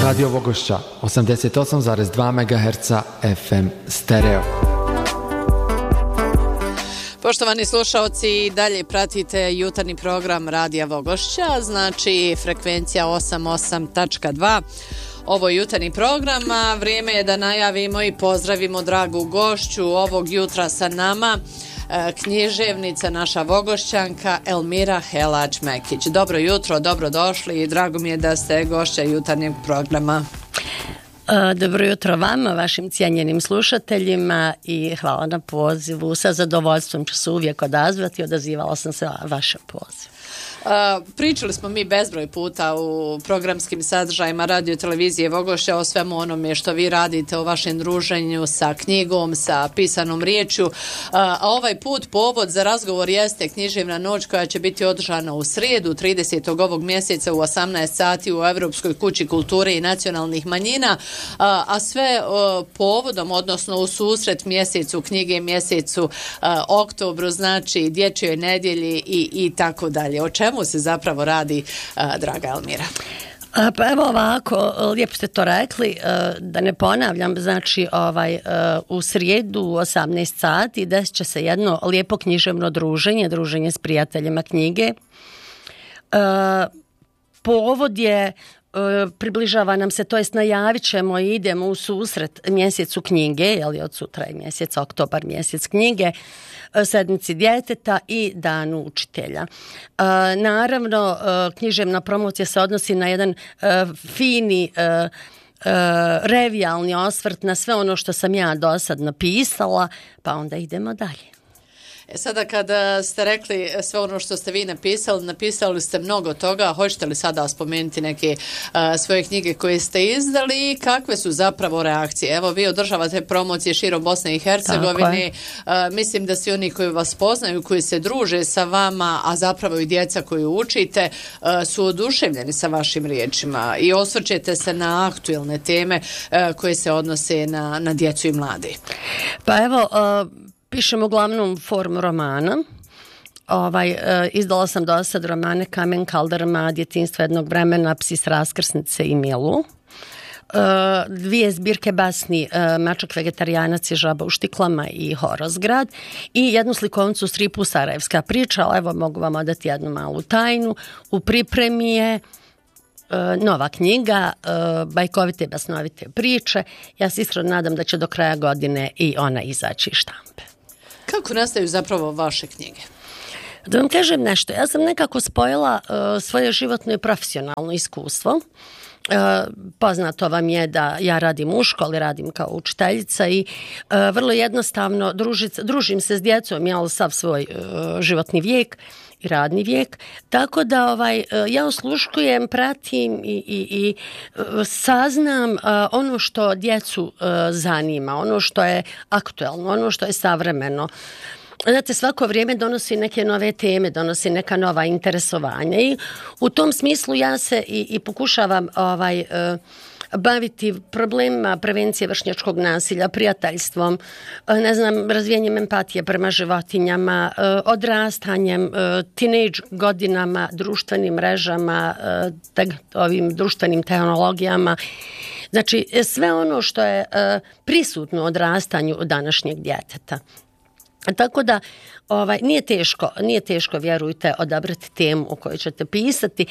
Radio Vogošća 88,2 MHz FM stereo. Poštovani slušalci, dalje pratite jutarnji program Radija Vogošća, znači frekvencija 88.2. Ovo je jutarnji program, a vrijeme je da najavimo i pozdravimo dragu gošću ovog jutra sa nama, književnica, naša Vogošćanka Elmira Helač-Mekić. Dobro jutro, dobrodošli i drago mi je da ste gošća jutarnjeg programa. Dobro jutro vama, vašim cijenjenim slušateljima i hvala na pozivu. Sa zadovoljstvom ću se uvijek odazvati, odazivala sam se vaše poziv. Pričali smo mi bezbroj puta u programskim sadržajima radio i televizije Vogošća o svemu onome što vi radite, o vašem druženju sa knjigom, sa pisanom riječju, a ovaj put povod za razgovor jeste književna noć koja će biti održana u srijedu 30. ovog mjeseca u 18 sati u Europskoj kući kulture i nacionalnih manjina, a sve povodom, odnosno u susret mjesecu knjige, mjesecu oktobru, znači dječjoj nedjelji i tako dalje. O čemu se zapravo radi, draga Elmira? Pa evo ovako, lijepo ste to rekli, da ne ponavljam, znači u srijedu u 18 sati desit će se jedno lijepo književno druženje s prijateljima knjige. Povod je, približava nam se, to jest najavit ćemo i idemo u susret mjesecu knjige, jer od sutra je mjesec oktobar, mjesec knjige, sedmici djeteta i danu učitelja. Naravno, književna promocija se odnosi na jedan fini revijalni osvrt na sve ono što sam ja do sad napisala, pa onda idemo dalje. Sada kada ste rekli sve ono što ste vi napisali ste mnogo toga, hoćete li sada spomenuti neke svoje knjige koje ste izdali i kakve su zapravo reakcije? Evo, vi održavate promocije širom Bosne i Hercegovine, mislim da svi oni koji vas poznaju, koji se druže sa vama, a zapravo i djeca koju učite, su oduševljeni sa vašim riječima i osvrćete se na aktuelne teme koje se odnose na djecu i mlade. Pa evo, pišem uglavnom formu romana. Izdala sam do sad romane Kamen Kalderma, Djetinjstvo jednog vremena, Psi s raskrsnice i Milu. 2 zbirke basni Mačak vegetarijanac i Žaba u štiklama i Horozgrad i jednu slikovnicu stripu Sarajevska priča. Evo, mogu vam odati jednu malu tajnu. U pripremi je nova knjiga, bajkovite basnovite priče. Ja se iskreno nadam da će do kraja godine i ona izaći iz štampe. Kako nastaju zapravo vaše knjige? Da vam kažem nešto, ja sam nekako spojila svoje životno i profesionalno iskustvo. Poznato vam je da ja radim u školi, radim kao učiteljica i vrlo jednostavno družim se s djecom, ja sav svoj životni vijek i radni vijek, tako da ja osluškujem, pratim i saznam ono što djecu zanima, ono što je aktuelno, ono što je savremeno. Znate, svako vrijeme donosi neke nove teme, donosi neka nova interesovanja i u tom smislu ja se i pokušavam baviti problemima prevencije vršnjačkog nasilja, prijateljstvom, razvijanjem empatije prema životinjama, odrastanjem, teenage godinama, društvenim mrežama, ovim društvenim tehnologijama. Znači, sve ono što je prisutno u odrastanju današnjeg djeteta. Tako da nije teško, vjerujte, odabrati temu o kojoj ćete pisati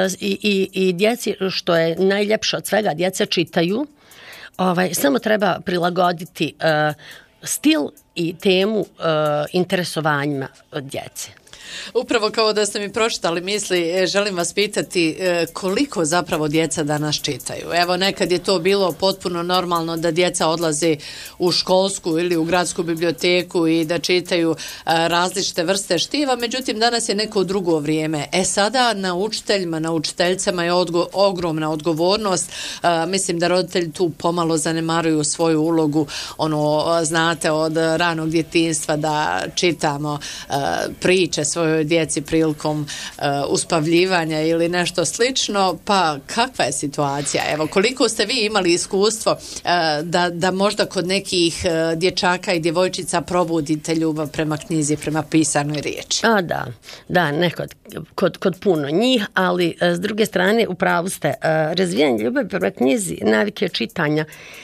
i djeci, što je najljepše od svega, djeca čitaju, samo treba prilagoditi stil i temu interesovanjima djece. Upravo kao da ste mi pročitali misli, želim vas pitati koliko zapravo djeca danas čitaju. Evo, nekad je to bilo potpuno normalno da djeca odlaze u školsku ili u gradsku biblioteku i da čitaju različite vrste štiva, međutim danas je neko drugo vrijeme. Sada na učiteljima, na učiteljicama je ogromna odgovornost. Mislim da roditelji tu pomalo zanemaruju svoju ulogu, znate, od ranog djetinjstva da čitamo priče, priče svojoj djeci prilikom uspavljivanja ili nešto slično, pa kakva je situacija? Evo, koliko ste vi imali iskustvo da možda kod nekih dječaka i djevojčica probudite ljubav prema knjizi, prema pisanoj riječi? Da, nekod, kod puno njih, ali s druge strane, upravo ste, razvijanje ljubavi prema knjizi, navike čitanja,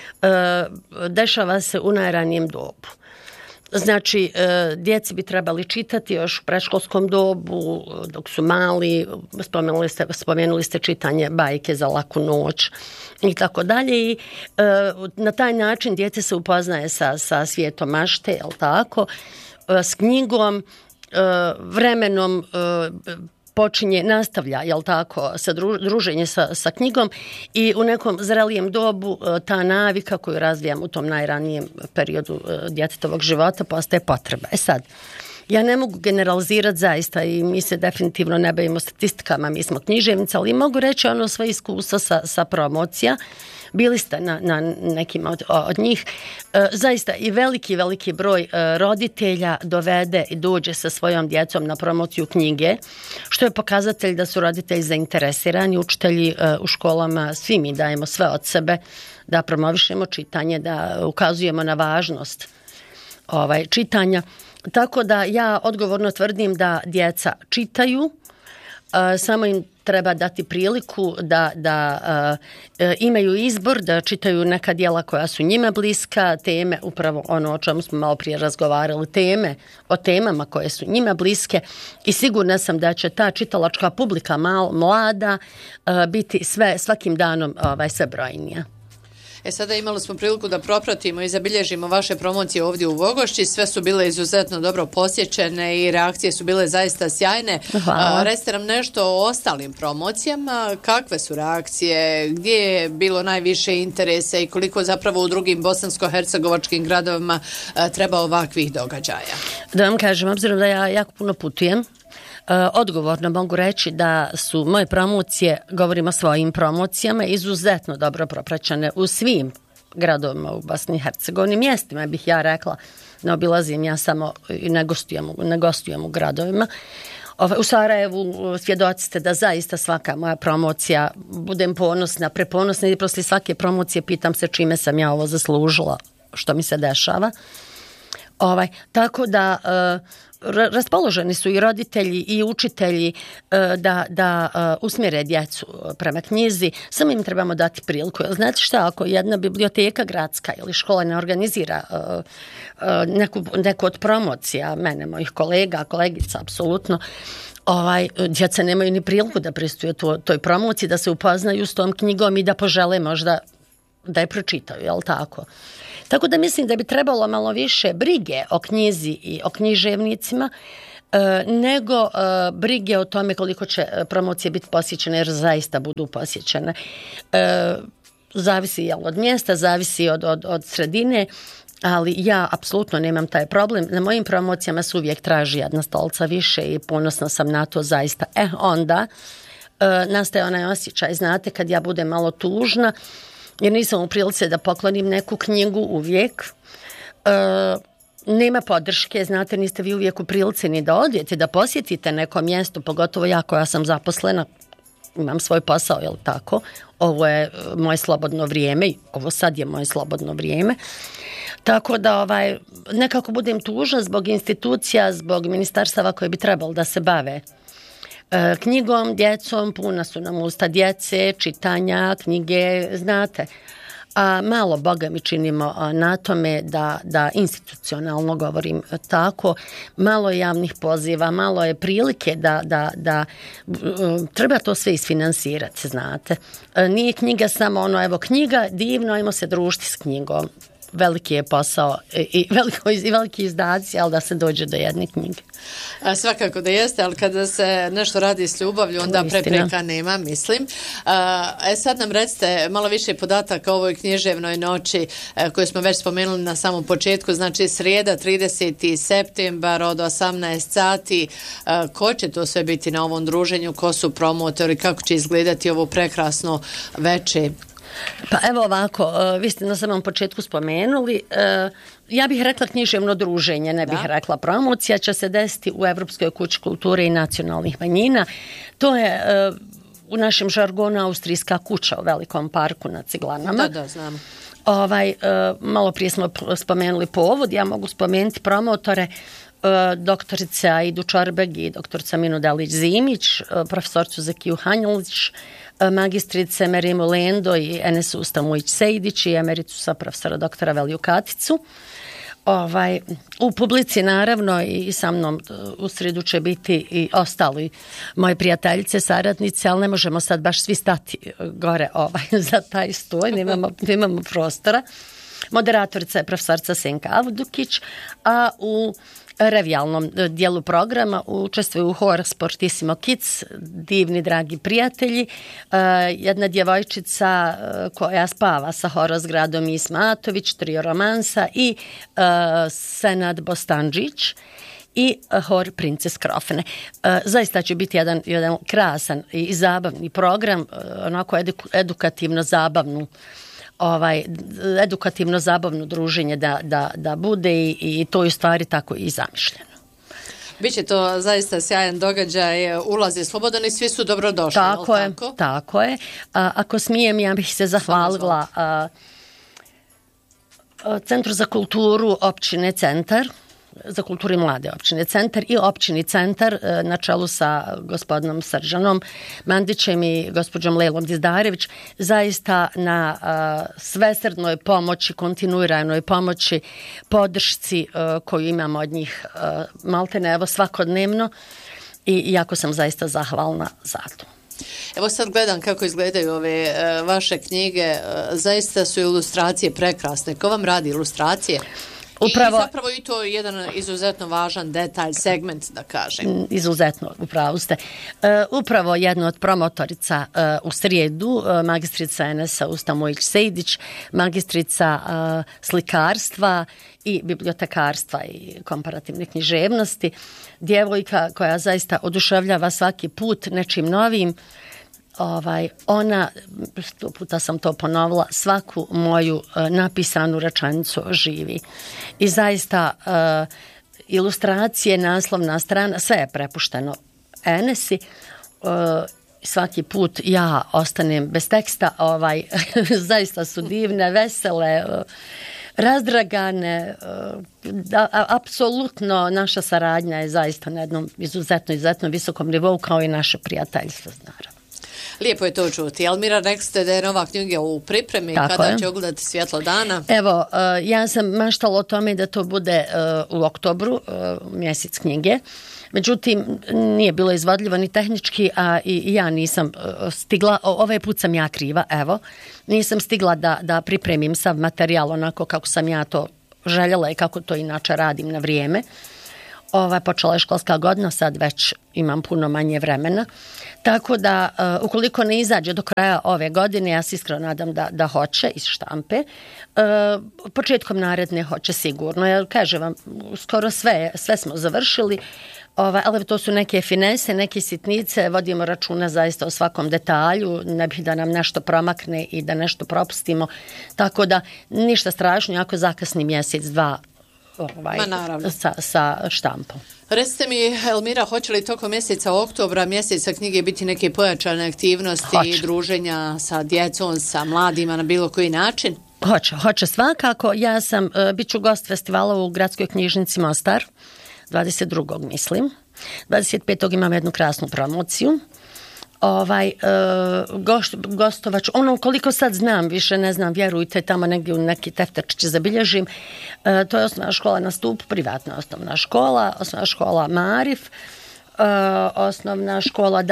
dešava se u najranijem dobu. Znači, djeci bi trebali čitati još u predškolskom dobu, dok su mali, spomenuli ste čitanje bajke za laku noć i tako dalje. I na taj način djete se upoznaje sa svijetom mašte, jel tako, s knjigom, vremenom nastavlja, jel tako, druženje sa knjigom i u nekom zrelijem dobu ta navika koju razvijam u tom najranijem periodu djetetovog života postaje potreba. Sad, ja ne mogu generalizirati zaista i mi se definitivno ne bavimo statistikama, mi smo književnici, ali mogu reći svoje iskustvo sa promocija. Bili ste na nekim od njih. Zaista i veliki broj roditelja dovede i dođe sa svojom djecom na promociju knjige, što je pokazatelj da su roditelji zainteresirani, učitelji u školama, svi mi dajemo sve od sebe da promovišemo čitanje, da ukazujemo na važnost čitanja. Tako da ja odgovorno tvrdim da djeca čitaju, samo im treba dati priliku da imaju izbor, da čitaju neka djela koja su njima bliska, teme, upravo ono o čemu smo malo prije razgovarali, o temama koje su njima bliske i sigurna sam da će ta čitalačka publika mlada biti svakim danom sve brojnija. Sada imali smo priliku da propratimo i zabilježimo vaše promocije ovdje u Vogošći. Sve su bile izuzetno dobro posjećene i reakcije su bile zaista sjajne. Recite nam nešto o ostalim promocijama. Kakve su reakcije? Gdje je bilo najviše interesa i koliko zapravo u drugim bosansko-hercegovačkim gradovima treba ovakvih događaja? Da vam kažem, obzirom da ja jako puno putujem, odgovorno mogu reći da su moje promocije, govorimo o svojim promocijama, izuzetno dobro propraćene u svim gradovima u Bosni i Hercegovini, mjestima bih ja rekla, ne obilazim ja samo i ne gostujem u gradovima. U Sarajevu svjedoci ste da zaista svaka moja promocija, budem ponosna, preponosna i poslije svake promocije pitam se čime sam ja ovo zaslužila, što mi se dešava. Tako da raspoloženi su i roditelji i učitelji da usmjere djecu prema knjizi, samo im trebamo dati priliku. Znate šta, ako jedna biblioteka gradska ili škola ne organizira neku od promocija, mene, mojih kolega, kolegica, apsolutno, djeca nemaju ni priliku da pristuje toj promociji, da se upoznaju s tom knjigom i da požele možda da je pročitaju, jel tako? Tako da mislim da bi trebalo malo više brige o knjizi i o književnicima nego brige o tome koliko će promocije biti posjećene, jer zaista budu posjećene. Zavisi od mjesta, zavisi od sredine, ali ja apsolutno nemam taj problem. Na mojim promocijama se uvijek traži jedna stolca više i ponosna sam na to zaista. Onda nastaje onaj osjećaj, znate, kad ja budem malo tužna, jer nisam u prilici da poklonim neku knjigu uvijek. Nema podrške, znate, niste vi uvijek u prilici ni da odete, da posjetite neko mjesto, pogotovo ja koja sam zaposlena, imam svoj posao, jel tako? Ovo je moje slobodno vrijeme, ovo sad je moje slobodno vrijeme. Tako da nekako budem tužna zbog institucija, zbog ministarstava koje bi trebalo da se bave knjigom, djecom, puna su nam usta djece, čitanja, knjige, znate. A malo, Boga mi, činimo na tome da institucionalno govorim tako, malo javnih poziva, malo je prilike da treba to sve isfinansirati, znate. Nije knjiga samo evo knjiga, divno, ajmo se družiti s knjigom. Veliki je posao i veliki izdaci, ali da se dođe do jedne knjige. Svakako da jeste, ali kada se nešto radi s ljubavlju, onda prepreka nema, mislim. Sad nam recite malo više podataka o ovoj književnoj noći koju smo već spomenuli na samom početku, znači srijeda 30. septembar od 18 sati. Ko će to sve biti na ovom druženju, ko su promotori, kako će izgledati ovo prekrasno večer? Pa evo ovako, vi ste na samom početku spomenuli, ja bih rekla književno druženje, ne bih rekla promocija, će se desiti u Evropskoj kući kulture i nacionalnih manjina. To je u našem žargonu austrijska kuća u Velikom parku na Ciglanama. Da, znamo. Malo prije smo spomenuli povod, ja mogu spomenuti promotore, doktorica Aidu Čorbeg i doktorica Minu Delić-Zimić, profesorcu Zekiju Hanjelić, magistrice Merimu Lendo i Enesu Ustamujić-Sejdić i emeritusa profesora doktora Veliju Katicu. U publici naravno i sa mnom u sridu će biti i ostali moje prijateljice, saradnice, ali ne možemo sad baš svi stati gore za taj stoj, nemamo prostora. Moderatorica je profesorica Senka Avdukić, a u revijalnom dijelu programa učestvuju hor Sportissimo Kids, divni dragi prijatelji, jedna djevojčica koja spava sa horozgradom Ismatović, trio romansa i Senad Bostanđić i hor Princes Krofne. Zaista će biti jedan krasan i zabavni program, onako edukativno zabavno druženje da bude i to je u stvari tako i zamišljeno. Biće to zaista sjajan događaj, ulazi slobodan i svi su dobrodošli. Tako je. Ako smijem, ja bih se zahvalila Centru za kulturu općine Centar, za kulturu i mlade općine Centar i općini Centar na čelu sa gospodinom Srđanom Mandićem i gospođom Lejlom Dizdarević zaista na svesrdnoj pomoći, kontinuiranoj pomoći, podršci koju imamo od njih maltene evo svakodnevno i jako sam zaista zahvalna za to. Evo sad gledam kako izgledaju ove vaše knjige, zaista su ilustracije prekrasne. Ko vam radi ilustracije? Upravo, i zapravo i to je jedan izuzetno važan detalj, segment, da kažem. Izuzetno, upravo ste. Upravo jedna od promotorica u srijedu, magistrica Enesa Ustamović-Sejdić, magistrica slikarstva i bibliotekarstva i komparativne književnosti, djevojka koja zaista oduševljava svaki put nečim novim. Ona, 100 puta sam to ponovila, svaku moju napisanu rečenicu živi. I zaista ilustracije, naslovna strana, sve je prepušteno Enesi. Svaki put ja ostanem bez teksta, zaista su divne, vesele, razdragane, apsolutno naša saradnja je zaista na jednom izuzetno visokom nivou, kao i naše prijateljstvo, naravno. Lijepo je to čuti. Elmira, rekli ste da je nova knjiga u pripremi. Tako kada je. će ugledati svjetlo dana? Evo, ja sam maštala o tome da to bude u oktobru, mjesec knjige. Međutim, nije bilo izvodljivo ni tehnički, a i ja nisam stigla, ovaj put sam ja kriva, evo, nisam stigla da pripremim sav materijal onako kako sam ja to željela i kako to inače radim na vrijeme. Počela je školska godina, sad već imam puno manje vremena. Tako da, ukoliko ne izađe do kraja ove godine, ja se iskreno nadam da hoće iz štampe. Početkom naredne hoće sigurno. Ja kažem vam, skoro sve smo završili, ali to su neke finese, neke sitnice, vodimo računa zaista o svakom detalju, ne bih da nam nešto promakne i da nešto propustimo. Tako da, ništa strašno, ako zakasni mjesec, dva, sa štampom. Recite mi, Elmira, hoće li tokom mjeseca oktobra, mjeseca knjige, biti neke pojačane aktivnosti i druženja sa djecom, sa mladima na bilo koji način? Hoće svakako. Ja sam, bit ću gost festivala u Gradskoj knjižnici Mostar, 22. mislim. 25. imam jednu krasnu promociju. Gostovač, koliko sad znam, više ne znam, vjerujte, tamo negdje u neki tefterčić zabilježim, to je osnovna škola na Stupu, privatna osnovna škola Marif, osnovna škola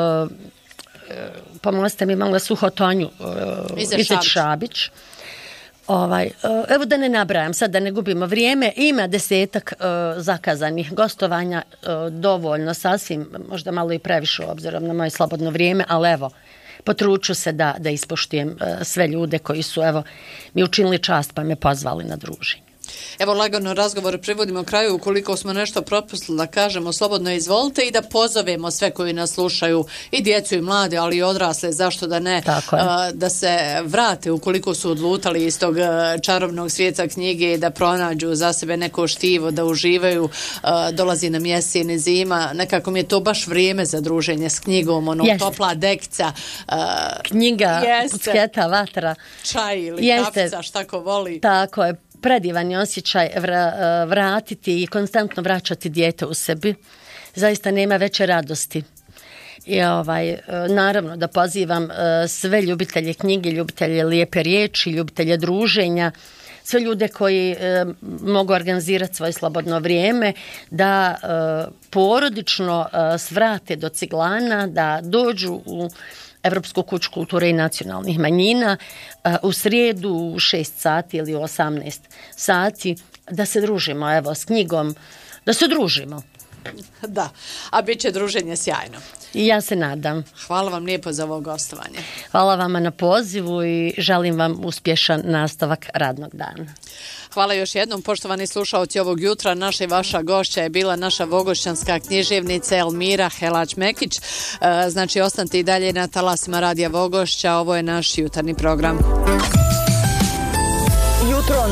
pomozite mi malo Suhotonju, Izet Šabić. Evo da ne nabrajam sad, da ne gubimo vrijeme, ima 10 zakazanih gostovanja, dovoljno sasvim, možda malo i previše obzirom na moje slobodno vrijeme, ali evo, potruču se da ispoštujem sve ljude koji su mi učinili čast pa me pozvali na druženje. Evo, lagano razgovor privodimo kraju. Ukoliko smo nešto propustili da kažemo, slobodno izvolite i da pozovemo sve koji nas slušaju, i djecu i mlade, ali i odrasle, zašto da ne, da se vrate ukoliko su odlutali iz tog čarobnog svijeta knjige i da pronađu za sebe neko štivo, da uživaju. Dolazi nam jesen i zima, nekako mi je to baš vrijeme za druženje s knjigom, topla dekca, knjiga, pucketa, vatra, čaj ili kafica, šta ko voli. Tako je, predivan je osjećaj vratiti i konstantno vraćati dijete u sebi. Zaista nema veće radosti. I naravno da pozivam sve ljubitelje knjige, ljubitelje lijepe riječi, ljubitelje druženja, sve ljude koji mogu organizirati svoje slobodno vrijeme, da porodično svrate do Ciglana, da dođu u Evropsku kuću kulture i nacionalnih manjina u srijedu u 6 sati ili 18 sati, da se družimo s knjigom, da se družimo. Da, a bit će druženje sjajno. I ja se nadam. Hvala vam lijepo za ovo gostovanje. Hvala vama na pozivu i želim vam uspješan nastavak radnog dana. Hvala još jednom, poštovani slušaoci ovog jutra. Naša i vaša gošća je bila naša vogošćanska književnica Elmira Helać-Mekić. Znači, ostanite i dalje na talasima Radija Vogošća. Ovo je naš jutarnji program.